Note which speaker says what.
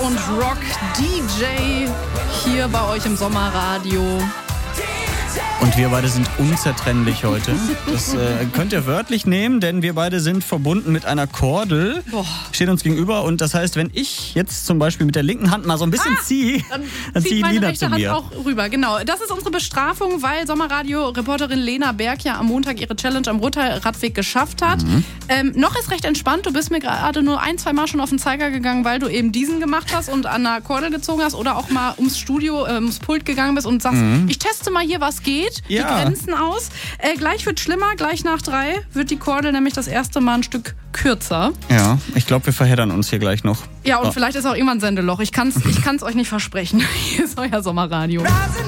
Speaker 1: und Rock-DJ hier bei euch im Sommerradio.
Speaker 2: Und wir beide sind unzertrennlich heute. Das könnt ihr wörtlich nehmen, denn wir beide sind verbunden mit einer Kordel. Stehen uns gegenüber und das heißt, wenn ich jetzt zum Beispiel mit der linken Hand mal so ein bisschen ziehe, dann zieht
Speaker 1: meine
Speaker 2: Lina
Speaker 1: rechte
Speaker 2: zu mir.
Speaker 1: Hand auch rüber. Genau, das ist unsere Bestrafung, weil Sommerradio-Reporterin Lena Berg ja am Montag ihre Challenge am Rotteil-Radweg geschafft hat. Noch ist recht entspannt. Du bist mir gerade nur 1-2 Mal schon auf den Zeiger gegangen, weil du eben diesen gemacht hast und an der Kordel gezogen hast oder auch mal ums Studio, ums Pult gegangen bist und sagst, ich teste mal hier, was geht. Die Grenzen aus. Gleich wird schlimmer, gleich nach 3 wird die Kordel nämlich das erste Mal ein Stück kürzer.
Speaker 2: Ja, ich glaube, wir verheddern uns hier gleich noch.
Speaker 1: Ja, und vielleicht ist auch irgendwann ein Sendeloch. Ich kann's euch nicht versprechen. Hier ist euer Sommerradio.